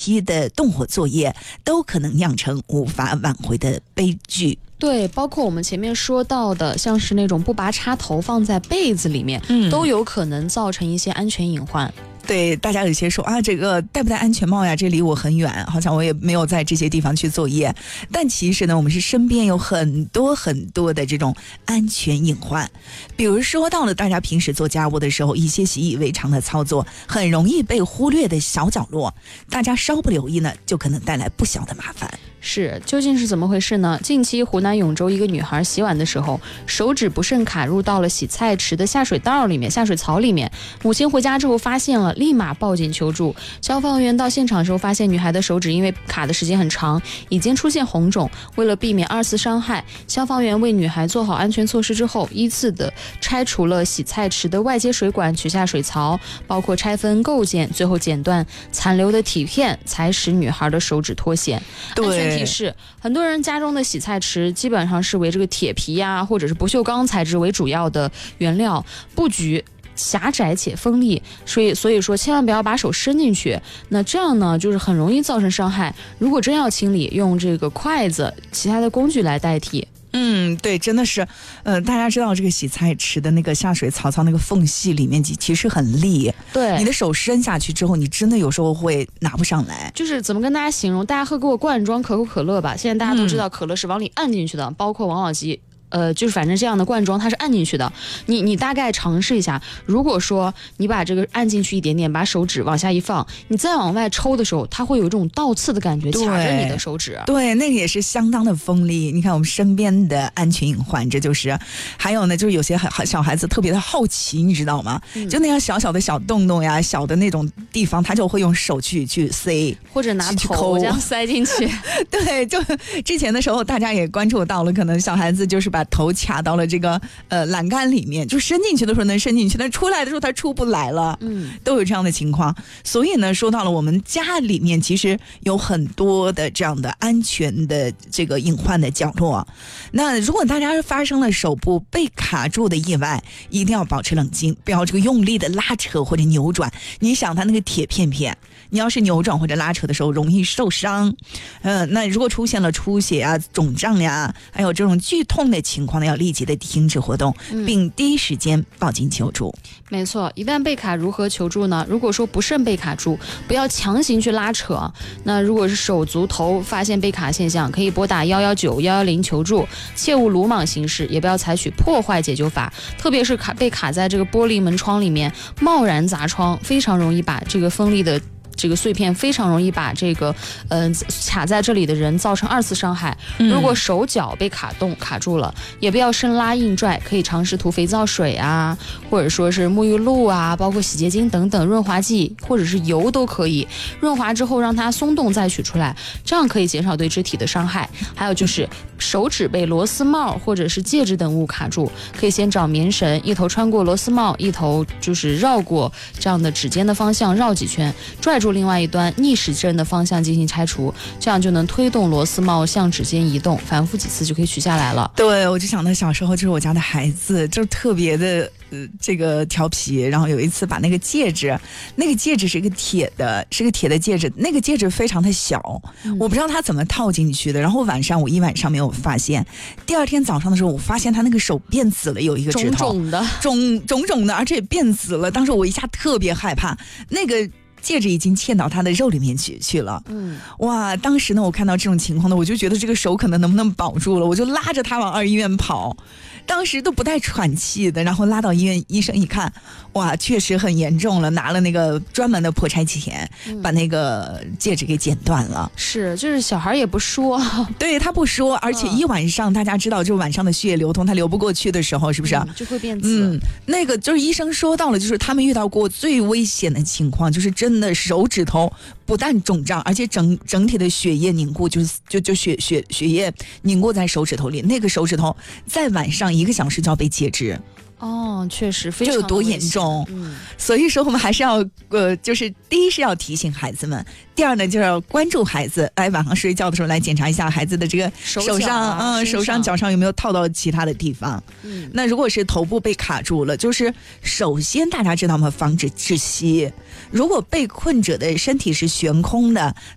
期的动火作业，都可能酿成无法挽回的悲剧。 对，包括我们前面说到的，像是那种不拔插头放在被子里面，都有可能造成一些安全隐患。 对，大家有些说啊，这个戴不戴安全帽呀？这离我很远，好像我也没有在这些地方去作业。但其实呢，我们是身边有很多很多的这种安全隐患。比如说到了大家平时做家务的时候，一些习以为常的操作，很容易被忽略的小角落，大家稍不留意呢，就可能带来不小的麻烦。 是，究竟是怎么回事呢？近期湖南永州一个女孩洗碗的时候，手指不慎卡入到了洗菜池的下水道里面、下水槽里面。母亲回家之后发现了，立马报警求助。消防员到现场时候发现，女孩的手指因为卡的时间很长，已经出现红肿。为了避免二次伤害，消防员为女孩做好安全措施之后，依次的拆除了洗菜池的外接水管，取下水槽，包括拆分构件，最后剪断残留的体片，才使女孩的手指脱险。 对。 提示：很多人家中的洗菜池基本上是为这个铁皮呀，或者是不锈钢材质为主要的原料，布局狭窄且锋利，所以说千万不要把手伸进去，那这样呢就是很容易造成伤害。如果真要清理，用这个筷子、其他的工具来代替。 对，真的是，大家知道这个洗菜池的那个下水槽那个缝隙里面其实很利， 对， 你的手伸下去之后，你真的有时候会拿不上来。 就是怎么跟大家形容？大家喝过罐装可口可乐吧？现在大家都知道可乐是往里按进去的，包括王老吉。就是反正这样的罐装它是按进去的，你大概尝试一下，如果说你把这个按进去一点点，把手指往下一放，你再往外抽的时候，它会有一种倒刺的感觉，卡着你的手指。 对，那个也是相当的锋利。你看我们身边的安全隐患，这就是。还有呢，就是有些小孩子特别的好奇，你知道吗？就那样小小的小洞洞呀，小的那种地方，他就会用手去塞， 或者拿头这样塞进去。 对，就之前的时候，大家也关注到了，可能小孩子就是把头卡到了这个栏杆里面，就伸进去的时候能伸进去，但出来的时候他出不来了，都有这样的情况。所以呢，说到了我们家里面，其实有很多的这样的安全的这个隐患的角落。那如果大家发生了手部被卡住的意外，一定要保持冷静，不要这个用力的拉扯或者扭转。你想它那个铁片片，你要是扭转或者拉扯的时候容易受伤。那如果出现了出血啊、肿胀呀，还有这种剧痛的情况呢，要立即的停止活动，并第一时间报警求助。 没错，一旦被卡如何求助呢？如果说不慎被卡住，不要强行去拉扯。那如果是手足头发现被卡现象，可以拨打119、110求助，切勿鲁莽行事，也不要采取破坏解救法。特别是被卡在这个玻璃门窗里面，贸然砸窗，非常容易把这个锋利的这个碎片非常容易把这个卡在这里的人造成二次伤害。如果手脚被卡住了，也不要生拉硬拽，可以尝试涂肥皂水啊，或者说是沐浴露啊，包括洗洁精等等润滑剂，或者是油都可以。润滑之后让它松动再取出来，这样可以减少对肢体的伤害。还有就是手指被螺丝帽或者是戒指等物卡住，可以先找棉绳，一头穿过螺丝帽，一头就是绕过这样的指尖的方向绕几圈，拽住另外一端，逆时针的方向进行拆除，这样就能推动螺丝帽向指尖移动，反复几次就可以取下来了。 对，我就想到小时候就是我家的孩子就特别的这个调皮，然后有一次把那个戒指是一个铁的戒指，那个戒指非常的小，我不知道他怎么套进去的，然后我一晚上没有发现，第二天早上的时候我发现他那个手变紫了，有一个指头肿肿的，而且变紫了，当时我一下特别害怕，那个戒指已经嵌到他的肉里面去了。哇，当时呢我看到这种情况呢，我就觉得这个手可能能不能保住了，我就拉着他往2医院跑，当时都不带喘气的，然后拉到医院，医生一看，哇，确实很严重了，拿了那个专门的破拆钳，把那个戒指给剪断了。 是，就是小孩也不说， 对，他不说，而且一晚上大家知道，就晚上的血液流通，他流不过去的时候，是不是就会变紫？ 那个就是医生说到了，就是他们遇到过最危险的情况，就是真的手指头不但肿胀，而且整体的血液凝固，就血液凝固在手指头里，那个手指头在晚上1个小时就要被截肢。 确实非常就有多严重。所以说我们还是要就是第一是要提醒孩子们，第二呢就是要关注孩子，来晚上睡觉的时候来检查一下孩子的这个手上脚上有没有套到其他的地方。那如果是头部被卡住了，就是首先大家知道吗，防止窒息。如果被困者的身体是悬空的，